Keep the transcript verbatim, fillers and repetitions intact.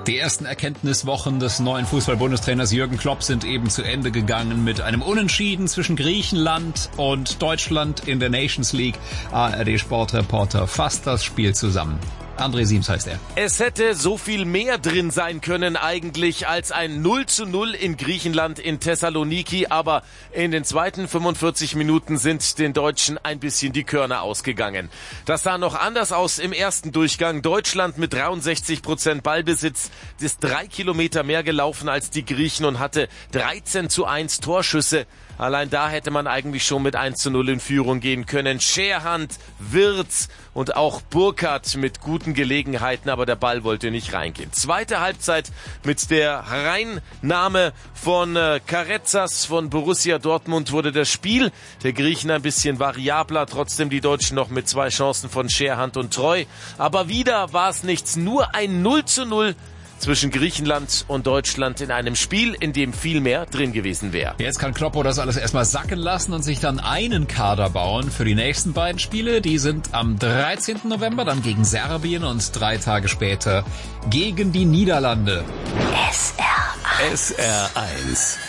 Die ersten Erkenntniswochen des neuen Fußball-Bundestrainers Jürgen Klopp sind eben zu Ende gegangen mit einem Unentschieden zwischen Griechenland und Deutschland in der Nations League. A R D-Sportreporter fasst das Spiel zusammen. André Siems heißt er. Es hätte so viel mehr drin sein können eigentlich als ein null zu null in Griechenland in Thessaloniki, aber in den zweiten fünfundvierzig Minuten sind den Deutschen ein bisschen die Körner ausgegangen. Das sah noch anders aus im ersten Durchgang. Deutschland mit dreiundsechzig Prozent Ballbesitz ist drei Kilometer mehr gelaufen als die Griechen und hatte dreizehn zu eins Torschüsse. Allein da hätte man eigentlich schon mit eins zu null in Führung gehen können. Scherhand, Wirtz und auch Burkhardt mit guten Gelegenheiten, aber der Ball wollte nicht reingehen. Zweite Halbzeit mit der Reinnahme von äh, Carezas von Borussia Dortmund wurde das Spiel der Griechen ein bisschen variabler. Trotzdem die Deutschen noch mit zwei Chancen von Scherhand und Treu. Aber wieder war es nichts, nur ein null zu null zwischen Griechenland und Deutschland in einem Spiel, in dem viel mehr drin gewesen wäre. Jetzt kann Kloppo das alles erstmal sacken lassen und sich dann einen Kader bauen für die nächsten beiden Spiele. Die sind am dreizehnten November, dann gegen Serbien und drei Tage später gegen die Niederlande. S R eins. S R eins.